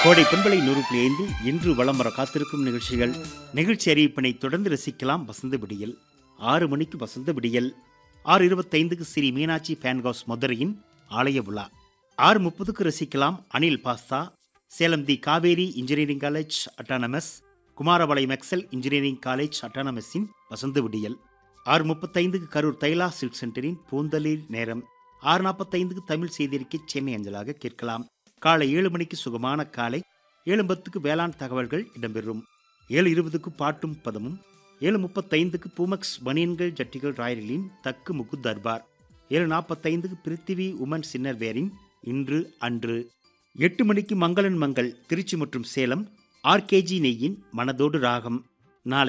கோடை பண்பலை 100.5 இன்று வலம் வர காத்திருக்கும் நிகழ்ச்சி அறிவிப்பினை தொடர்ந்து ரசிக்கலாம். வசந்த விடியல் 6 மணிக்கு வசந்த விடியல், 6:25க்கு ஸ்ரீ மீனாட்சி ஃபேன்ஹவுஸ் மதுரையின் ஆலய விழா, 6:30க்கு ரசிக்கலாம் அனில் பாஸ்தா, சேலம் தி Kaveri engineering college autonomous, Kumarapalayam XL engineering college அட்டானமஸின் வசந்த விடியல், 6:35க்கு கரூர் தைலா சில்க் சென்டரின் பூந்தளிர் நேரம், 6:45க்கு தமிழ் செய்திருக்கை சென்னை அஞ்சலாக கேட்கலாம். காலை 7 மணிக்கு சுகமான காலை, 7:10க்கு வேளாண் தகவல்கள் இடம்பெறும், 7:20க்கு பாட்டும் பதமும், 7:35க்கு பூமக்ஸ் பனியன்கள் ஜட்டிகள் ராயலின் தக்கு முக்கு தர்பார், 7:45க்கு பிருத்திவி உமன் சின்னர்வேரின் இன்று அன்று, 8 மணிக்கு மங்களன் மங்கள் திருச்சி மற்றும் சேலம் ஆர்கேஜி நெய்யின் மனதோடு ராகம்,